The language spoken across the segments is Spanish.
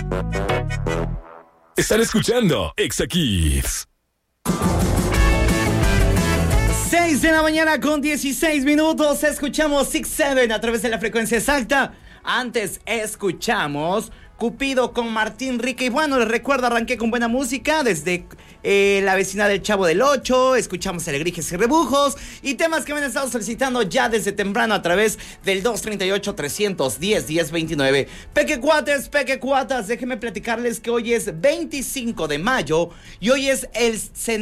Están escuchando Exa Kids. 6 de la mañana con 16 minutos. Escuchamos 6-7 a través de la frecuencia exacta. Antes escuchamos Cupido con Martín Rica. Y bueno, les recuerdo, arranqué con buena música desde La Vecina del Chavo del 8. Escuchamos Alegrijes y Rebujos y temas que me han estado solicitando ya desde temprano a través del 238-310-1029. Pequecuatas, déjenme platicarles que hoy es 25 de mayo y hoy es el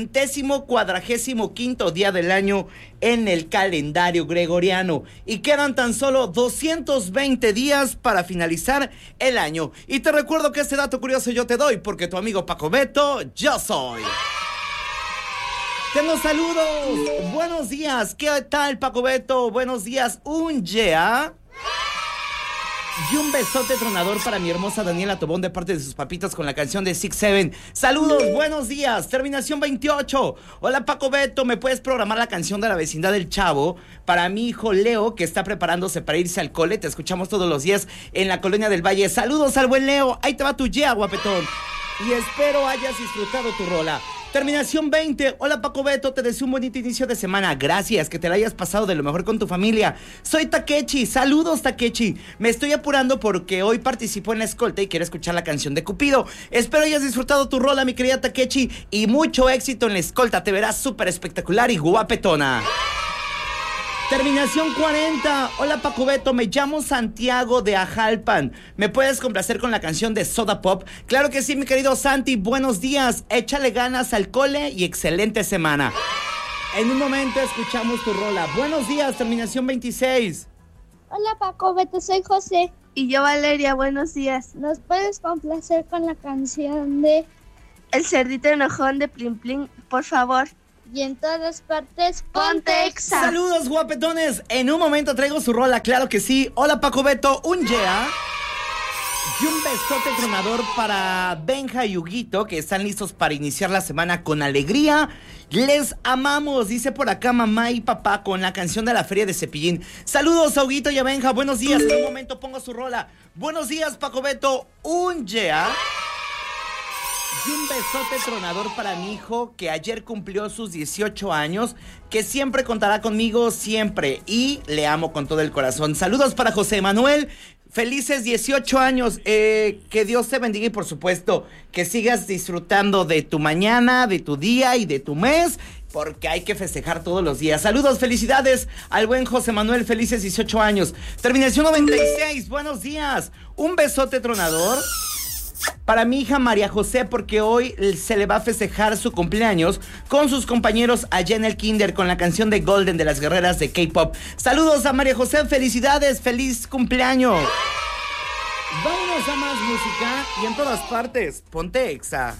145º día del año en el calendario gregoriano y quedan tan solo 220 días para finalizar el año. Y te recuerdo que este dato curioso yo te doy porque tu amigo Paco Beto, yo soy. Tengo saludos. Buenos días. ¿Qué tal, Paco Beto? Buenos días. Un yeah. Y un besote tronador para mi hermosa Daniela Tobón de parte de sus papitas con la canción de 6-7. Saludos, buenos días. Terminación 28. Hola, Paco Beto, ¿me puedes programar la canción de La Vecindad del Chavo para mi hijo Leo, que está preparándose para irse al cole? Te escuchamos todos los días en la Colonia del Valle. Saludos al buen Leo. Ahí te va tu yeah, guapetón. Y espero hayas disfrutado tu rola. Terminación 20. Hola, Paco Beto, te deseo un bonito inicio de semana. Gracias, que te la hayas pasado de lo mejor con tu familia. Soy Takechi. Saludos, Takechi. Me estoy apurando porque hoy participo en la escolta y quiero escuchar la canción de Cupido. Espero hayas disfrutado tu rola, mi querida Takechi, y mucho éxito en la escolta. Te verás súper espectacular y guapetona. Terminación 40. Hola, Paco Beto, me llamo Santiago de Ajalpan. ¿Me puedes complacer con la canción de Soda Pop? Claro que sí, mi querido Santi. Buenos días. Échale ganas al cole y excelente semana. En un momento escuchamos tu rola. Buenos días, terminación 26. Hola, Paco Beto, soy José. Y yo, Valeria, buenos días. ¿Nos puedes complacer con la canción de El cerdito enojón de Plin Plin, por favor? Y en todas partes, ponte Exa. Saludos, guapetones. En un momento traigo su rola, claro que sí. Hola, Paco Beto, un yeah. Y un besote tronador para Benja y Huguito, que están listos para iniciar la semana con alegría. Les amamos, dice por acá mamá y papá con la canción de la Feria de Cepillín. Saludos a Huguito y a Benja, buenos días. En un momento pongo su rola. Buenos días, Paco Beto, un yeah. Y un besote tronador para mi hijo que ayer cumplió sus 18 años, que siempre contará conmigo, siempre, y le amo con todo el corazón. Saludos para José Manuel, felices 18 años, que Dios te bendiga y por supuesto que sigas disfrutando de tu mañana, de tu día y de tu mes, porque hay que festejar todos los días. Saludos, felicidades al buen José Manuel, felices 18 años. Terminación 96, buenos días, un besote tronador para mi hija María José, porque hoy se le va a festejar su cumpleaños con sus compañeros allá en el kinder con la canción de Golden de las guerreras de K-pop. Saludos a María José, felicidades, feliz cumpleaños. Vámonos a más música y en todas partes, ponte Exa.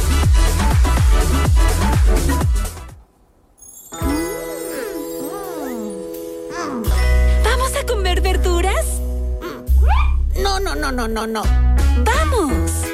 ¿Vamos a comer verduras? No. ¡Vamos!